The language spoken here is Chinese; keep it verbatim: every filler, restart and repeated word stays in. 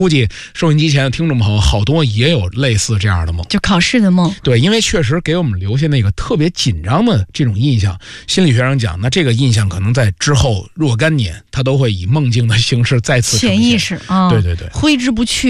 估计收音机前的听众朋友好多也有类似这样的梦， 就考试的梦。 对，因为确实给我们留下那个特别紧张的这种印象。心理学上讲，那这个印象可能在之后若干年，它都会以梦境的形式再次呈现。 潜意识啊， 对对对， 挥之不去。